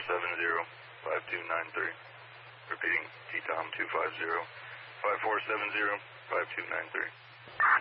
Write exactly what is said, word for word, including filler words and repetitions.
seven zero, five two nine three. Repeating, T Tom two five zero, five four seven zero, five two nine three.